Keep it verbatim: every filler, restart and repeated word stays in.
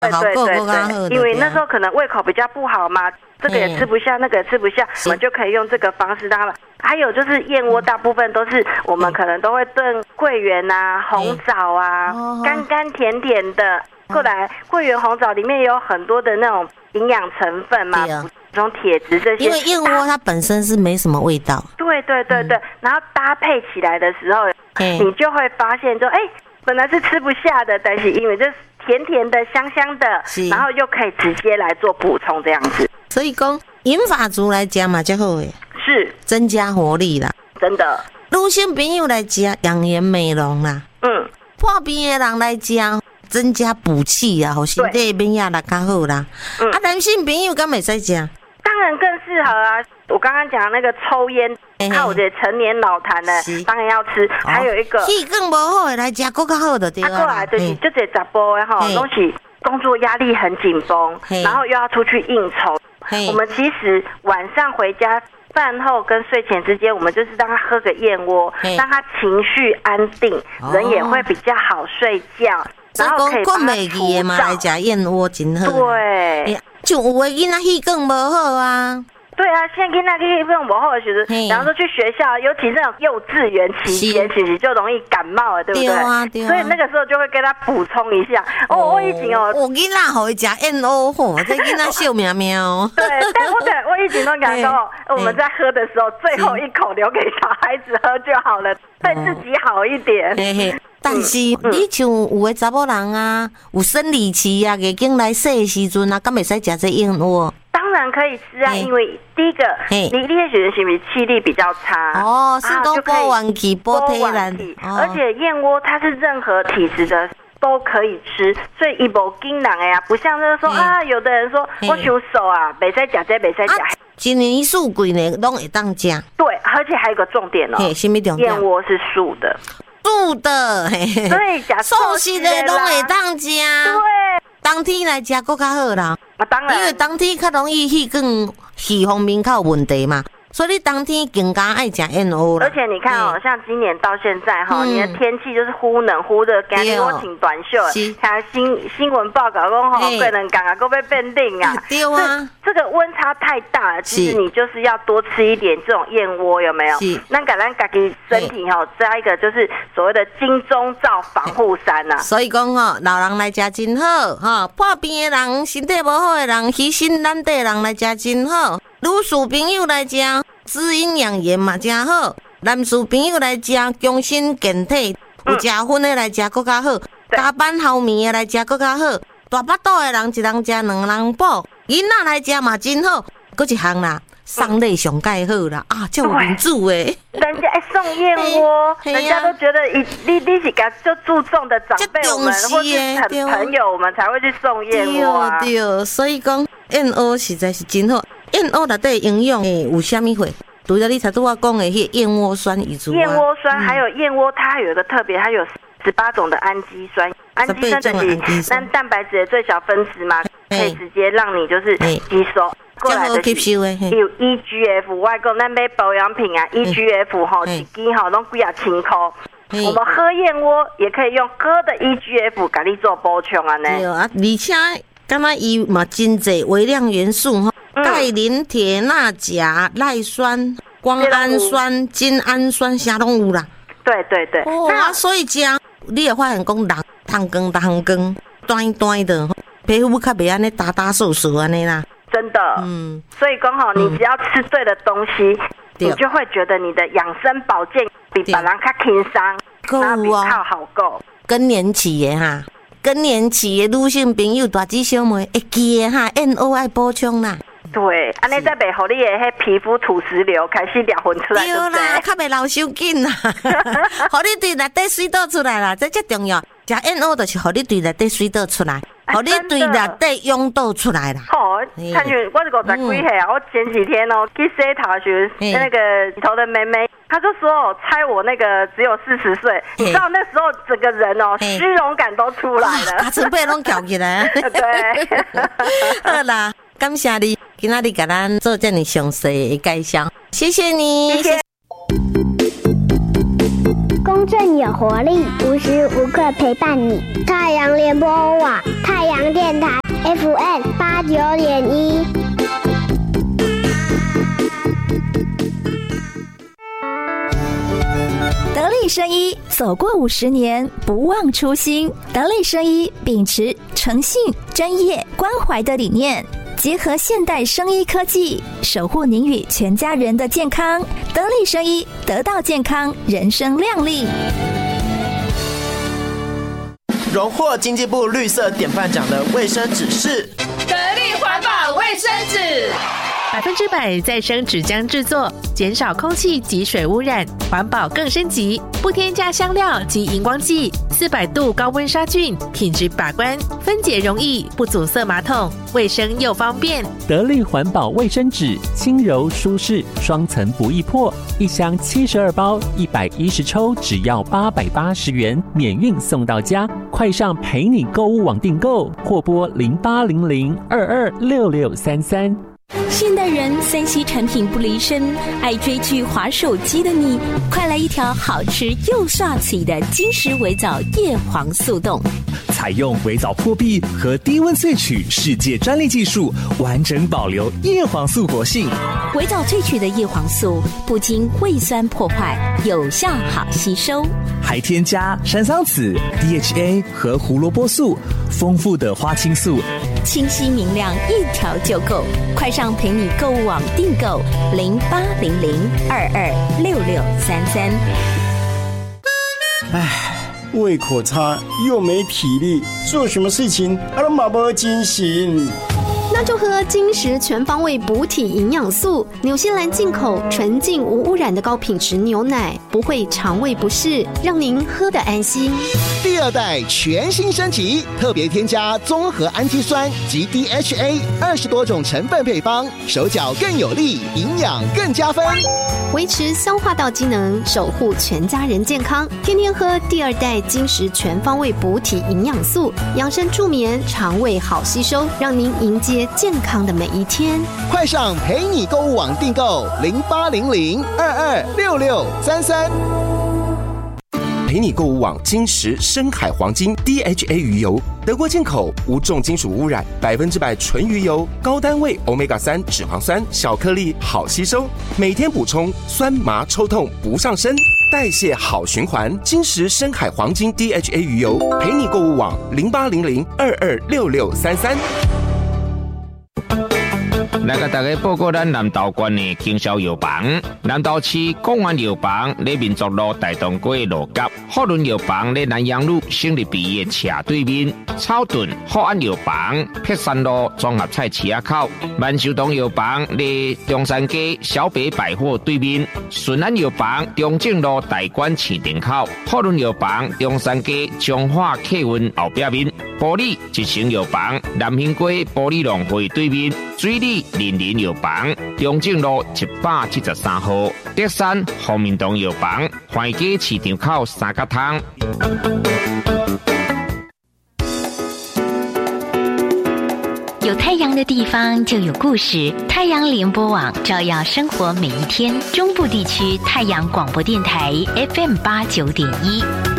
好够够较好， 因为那时候可能胃口比较不好嘛，这个也吃不下，那个也吃不下，我们就可以用这个方式让他们。还有就是燕窝，大部分都是我们可能都会炖桂圆啊、红枣啊，干干甜甜的。过来，桂圆、红枣里面有很多的那种营养成分嘛，补充铁质这些。 因为燕窝它本身是没什么味道。 对对对对，嗯、然后搭配起来的时候，你就会发现说，哎，本来是吃不下的，但是因为这甜甜的、香香的，然后又可以直接来做补充这样子。 所以讲，银发族来吃嘛最好诶， 是增加活力啦， 真的。 女性朋友来吃养颜美容啦，嗯，破病的人来吃。增加补气啊，好身体免压力较好啦。嗯、啊，男性朋友敢袂使食？ 当然更适合啊！我刚刚讲那个抽烟，靠我这成年老痰的，当然要吃。哦、还有一个气更无好的来吃，更较好的对啦。 啊，过来就是这些查甫的吼，拢是工作压力很紧绷，然后又要出去应酬。我们其实晚上回家。饭后跟睡前之间，我们就是让他喝个燕窝，让他情绪安定，哦、人也会比较好睡觉。然后可以帮他除燥嘛，来吃燕窝真好。 对， 像有的囡仔气更无好啊。 对啊，现在囡仔气更无好的时候，然后说去学校，尤其那种幼稚园期间，其实就容易感冒了，对不对？对啊，对啊。所以那个时候就会跟他补充一下。哦，我以前哦， 我囡仔好食燕窝吼，这囡仔笑喵喵。 对，但我对我以前都讲说，我们在喝的时候，最后一口留给小孩子喝就好了，对自己好一点。 但是，嗯、你像有的查某人啊，有生理期啊，月经来洗的时阵啊，敢袂使食这燕窝？ 当然可以吃啊，因为第一个，你你那些人是不是气力比较差？ 哦，是都补元气、补体能， 而且燕窝它是任何体质的都可以吃，所以伊无惊人的呀，不像就是说啊，有的人说我想瘦啊，袂使食这，袂使食。 一年四季呢，拢会当食。 对，而且还有一个重点哦， 什么重点？ 燕窝是素的。 素的， 对， 素食的拢会当食。 对， 冬天来食更较好啦。 啊，当然， 因为冬天较容易气更气方面较有问题嘛，所以你冬天更加爱食燕窝啦。 而且你看哦，像今年到现在哈，你的天气就是忽冷忽热，今日我穿短袖，看新新闻报告讲吼，过两天啊，搁要变冷啊。 对啊， 这个温差太大了，其实你就是要多吃一点这种燕窝，有没有？那给咱自己身体哈，加一个就是所谓的金钟罩防护衫呐。 所以讲吼，老人来食真好哈，破病的人、身体无好的人、牺牲咱的人来食真好。女士朋友来食滋阴养颜嘛真好，男士朋友来食强身健体，有食薰的来食更较好，加班后眠的来食更较好，大巴肚的人一人食两人补，囡仔来食嘛真好。搁一项啦，送礼上介好啦啊，就有民主诶。 人家爱送燕窝，人家都觉得你你你是个就注重的长辈，我们或是朋友，我们才会去送燕窝啊。 对对，所以讲燕窝实在是真好。燕窝内底营养诶有啥物货？除了你才拄我讲的迄燕窝酸以外， 燕窝酸还有燕窝，它有一个特别，它有十八种的氨基酸，氨基酸就是咱蛋白质的最小分子嘛，可以直接让你就是吸收。过来的是有 E G F， 我讲咱买保养品啊 ，E G F 吼一支吼拢几啊千块。我们喝燕窝也可以用喝的 E G F 给你做补充啊呢。 对啊，而且敢若伊嘛真侪微量元素吼。钙、磷、铁、钠、钾、赖酸、胱氨酸、精氨酸，啥拢有啦。 对对对。 哦啊，所以食你会发现讲，人汤羹汤羹，端端的，皮肤较袂安尼打打瘦瘦安尼啦。 真的。嗯。所以讲吼，你只要吃对的东西，你就会觉得你的养生保健比别人较轻松，然后比较好够。 更年期的哈，更年期的女性朋友大姊小妹会记的哈，燕窝爱补充啦。 对，安尼再袂互你的迄皮肤土石流开始裂痕出来， 对啦，较袂老伤紧啦，互你对内底水倒出来啦，这最重要。食燕窝就是互你对内底水倒出来，互你对内底涌倒出来啦。 哦，参与我是五十几岁啊，我前几天哦去洗头时，那个洗头的妹妹，她就说哦，猜我那个只有四十岁，你知道那时候整个人哦虚荣感都出来了， 卡准备拢翘起来。 对， 好啦。感谢你，今仔日给咱做这么详细的介绍，谢谢你。 谢谢。 公正有活力，无时无刻陪伴你。太阳联播网，太阳电台 F M 八九点一。 得力生医走过五十年，不忘初心。得力生医秉持诚信、专业、关怀的理念，结合现代生医科技，守护您与全家人的健康。得力生医，得到健康，人生亮丽。 荣获经济部绿色典范奖的卫生纸是得力环保卫生纸， 百分之百再生纸浆制作，减少空气及水污染，环保更升级，不添加香料及荧光剂，四百度高温杀菌，品质把关，分解容易，不阻塞马桶，卫生又方便。 得力环保卫生纸，轻柔舒适，双层不易破，一箱七十二包，一百一十抽，只要八百八十元，免运送到家。快上陪你购物网订购，或拨零八零零二二六六三三。 现代人三 C 产品不离身，爱追剧滑手机的你，快来一条好吃又帅气的金石微藻叶黄素冻。 采用微藻破壁和低温萃取世界专利技术，完整保留叶黄素活性。 微藻萃取的叶黄素不经胃酸破坏，有效好吸收， 还添加山桑子、D H A 和胡萝卜素，丰富的花青素， 清晰明亮，一条就够。快上陪你购物网订购零八零零二二六六三三。 唉，胃口差又没体力，做什么事情啊都没精神。 那就喝金石全方位补体营养素，纽西兰进口纯净无污染的高品质牛奶，不会肠胃不适，让您喝得安心。 第二代全新升级，特别添加综合氨基酸及 D H A 二十多种成分配方，手脚更有力，营养更加分， 维持消化道机能，守护全家人健康。天天喝第二代金石全方位补体营养素，养生助眠，肠胃好吸收，让您迎接健康的每一天。 快上陪你购物网订购零八零零二二六六三三。 陪你购物网金石深海黄金 D H A 鱼油，德国进口，无重金属污染，百分之百纯鱼油，高单位 欧米伽三 脂肪酸，小颗粒好吸收，每天补充，酸麻抽痛不上身，代谢好循环。金石深海黄金 D H A 鱼油，陪你购物网零八零零二二六六三三。 来甲大家报告咱南投县的经销药房。南投市公园药房在民族路大东街路角，福伦药房在南阳路省立毕业斜对面，草屯福安药房碧山路综合菜市口，万寿堂药房在中山街小北百货对面，顺安药房中正路大馆市场口，福伦药房中山街中华客运后壁面，玻璃一成药房南兴街玻璃农会对面，水里林林药房中正路一百七十三号，德山福民堂药房环街市场口三角汤。 有太阳的地方就有故事，太阳联播网照耀生活每一天。中部地区太阳广播电台 F M 八九点一。